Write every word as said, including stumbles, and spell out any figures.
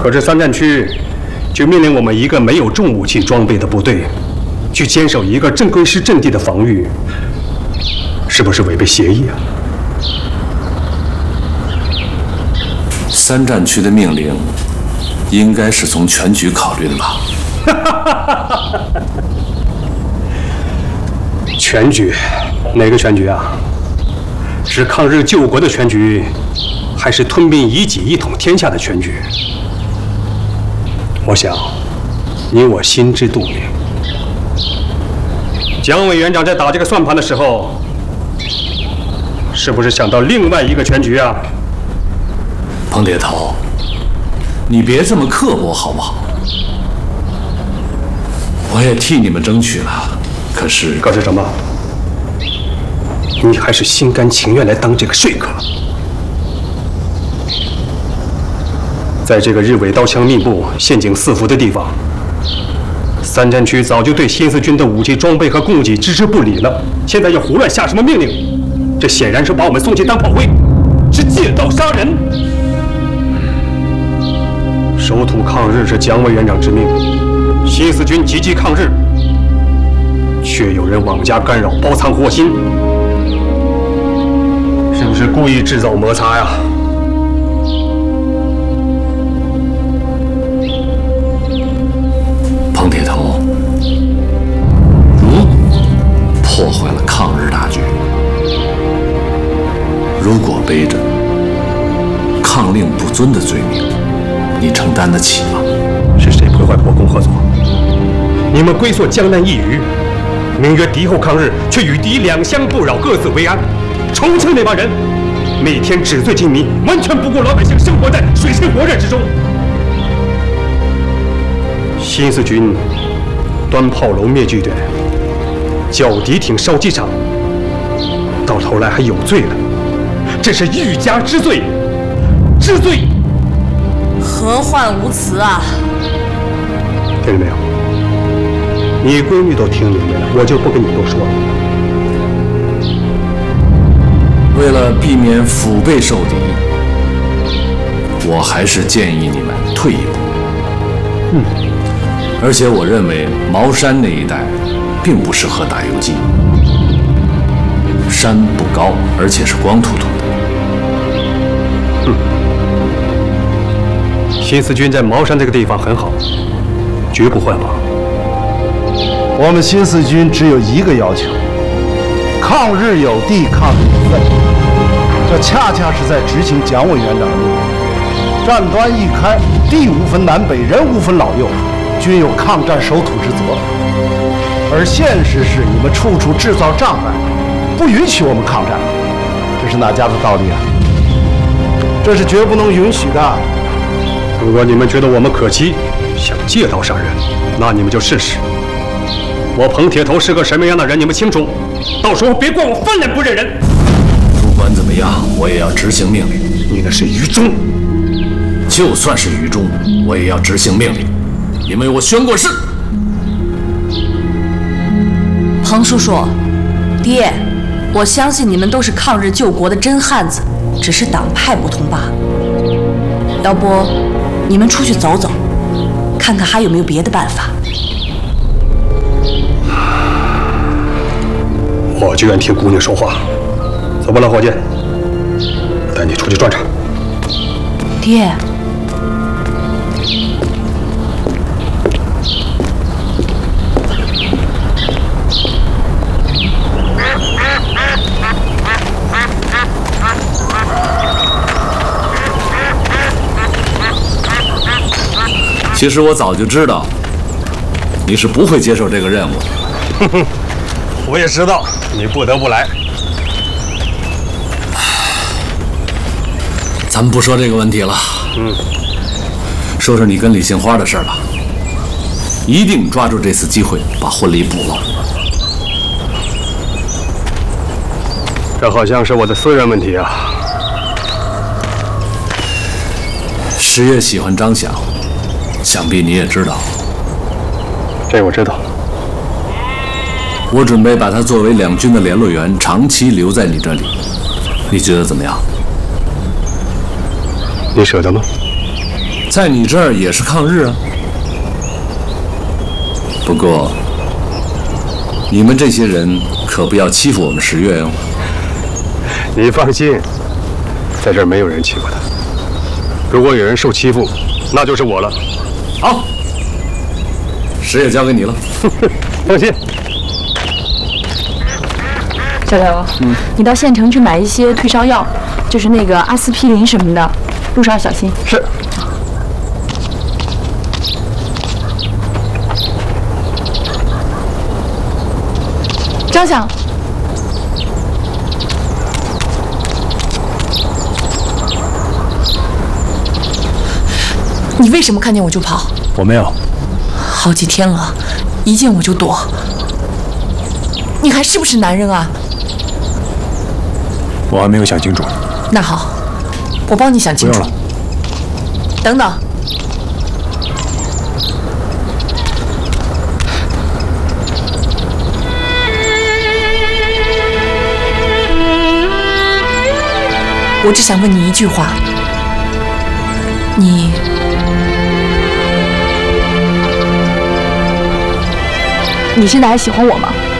可是三战区就命令我们一个没有重武器装备的部队，去坚守一个正规师阵地的防御，是不是违背协议啊？ 三战区的命令，应该是从全局考虑的吧？ 全局？哪个全局啊？是抗日救国的全局，还是吞并夷己、一统天下的全局？我想，你我心知肚明。蒋委员长在打这个算盘的时候，是不是想到另外一个全局啊？ 彭铁头，你别这么刻薄好不好？我也替你们争取了，可是可是什么？你还是心甘情愿来当这个说客？在这个日伪刀枪密布、陷阱四伏的地方，三战区早就对新四军的武器装备和供给置之不理了。现在又胡乱下什么命令？这显然是把我们送去当炮灰，是借刀杀人。守土抗日是蒋委员长之命，新四军积极抗日，却有人妄加干扰、包藏祸心。是不是故意制造摩擦呀？ 彭铁头，如果破坏了抗日大局，如果背着抗令不遵的罪名，你承担得起吗？ 是谁破坏国共合作？你们龟缩江南一隅，名曰敌后抗日，却与敌两相不扰，各自为安。重庆那帮人，每天纸醉金迷，完全不顾老百姓生活在水深火热之中。新四军端炮楼灭据点，剿敌艇烧机场，到头来还有罪了，这是欲加之罪，之罪。 何患无辞啊！ 听见没有？你闺女都听明白了，我就不跟你多说了。 为了避免腹背受敌，我还是建议你们退一步。 嗯， 而且我认为茅山那一带并不适合打游击，山不高，而且是光秃秃的。 嗯，新四军在茅山这个地方很好，绝不换防。 我们新四军只有一个要求：抗日有地，抗日有份。这恰恰是在执行蒋委员长的命令。战端一开，地无分南北，人无分老幼，均有抗战守土之责。而现实是，你们处处制造障碍，不允许我们抗战，这是哪家的道理啊？这是绝不能允许的。 如果你们觉得我们可欺，想借刀杀人，那你们就试试。我彭铁头是个什么样的人，你们清楚。到时候别怪我翻脸不认人。 不管怎么样，我也要执行命令。 你那是愚忠。 就算是愚忠，我也要执行命令，因为我宣过誓。 彭叔叔，爹，我相信你们都是抗日救国的真汉子，只是党派不同罢了。要不，你们出去走走，看看还有没有别的办法。 我就愿听姑娘说话。走吧，老伙计，我带你出去转转。 爹。 其实我早就知道，你是不会接受这个任务的。 哼哼，我也知道你不得不来。 咱们不说这个问题了， 嗯， 说说你跟李杏花的事吧。一定抓住这次机会把婚礼补了。 这好像是我的私人问题啊。 十月喜欢张想，想必你也知道。 这我知道。 我准备把他作为两军的联络员，长期留在你这里，你觉得怎么样？ 你舍得吗？ 在你这儿也是抗日啊。不过，你们这些人可不要欺负我们十月哟。 你放心，在这儿没有人欺负他。如果有人受欺负，那就是我了。 好，十月交给你了。 放心。 小刘，嗯，你到县城去买一些退烧药，就是那个阿司匹林什么的，路上要小心。 是。 张想， 你为什么看见我就跑？ 我没有。 好几天了，一见我就躲。你还是不是男人啊？ 我还没有想清楚。 那好，我帮你想清楚。 不用了。 等等。我只想问你一句话，你你现在还喜欢我吗？